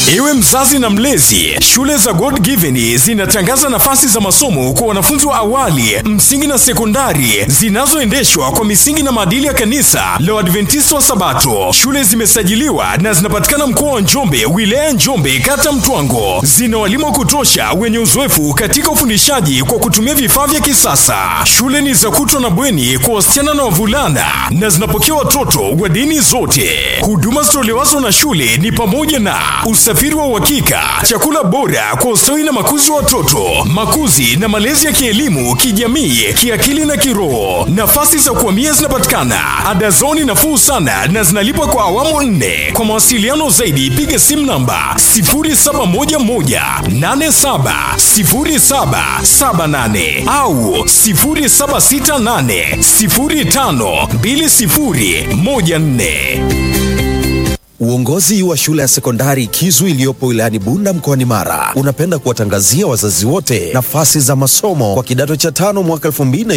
Ewe mzazi na mlezi, shule za God Given zinatangaza nafasi za masomo kwa wanafunzi wa awali, msingi na sekondari zinazoendeshwa kwa misingi na maadili ya kanisa la Waadventista wa Sabato. Shule zimesajiliwa na zinapatikana mkoa wa Njombe, wilaya Njombe, kata Mtwango. Zina walimu wa kutosha wenye uzoefu katika ufundishaji kwa kutumia vifaa vya kisasa. Shule ni za kutwa na bweni kwa wasichana na wavulana na zinapokea watoto wa dini zote. Huduma zitolewazo na shule ni pamoja na usafiri wa uhakika, chakula bora kwa ustawi na makuzi wa watoto, makuzi na malezi ya kielimu, kijamii, kiakili na kiroho. Nafasi za kuhamia zinapatikana. Ada zao ni nafuu sana na zinalipwa kwa awamu 4. Kwa mawasiliano zaidi piga simu namba 0711870778 au 0768052014. Uongozi wa shule ya sekondari Kizu iliyopo wilayani Bunda mkoani Mara unapenda kuwatangazia wazazi wote nafasi za masomo kwa kidato cha 5 mwaka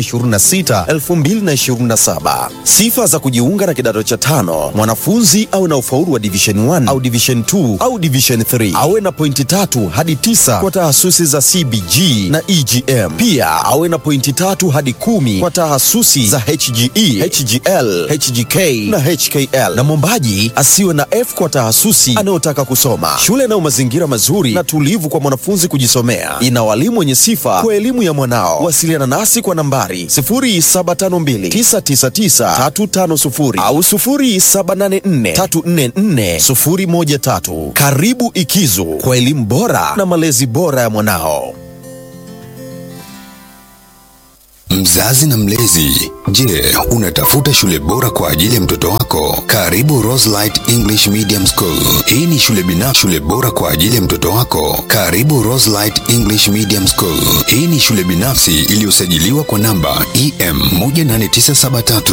2026-2027. Sifa za kujiunga na kidato cha 5: mwanafunzi awe na ufaulu wa division 1 au division 2 au division 3, awe na pointi 3 hadi 9 kwa tahasusi za CBG na EGM. Pia awe na pointi 3 hadi 10 kwa tahasusi za HGE, HGL, HGK na HKL, na mwombaji asiwe na F kwa tahasusi anayotaka kusoma. Shule na mazingira mazuri na tulivu kwa mwanafunzi kujisomea. Ina walimu wenye sifa kwa elimu ya mwanao. Wasiliana nasi kwa nambari 0752999350 au 0784344013. Karibu Ikizu kwa elimu bora na malezi bora ya mwanao. Mzazi na mlezi, je, unatafuta shule bora kwa ajili ya mtoto wako? Karibu Roselight English Medium School. Hii ni shule binafsi, shule bora kwa ajili ya mtoto wako. Karibu Roselight English Medium School. Hii ni shule binafsi iliyosajiliwa kwa namba EM 18973.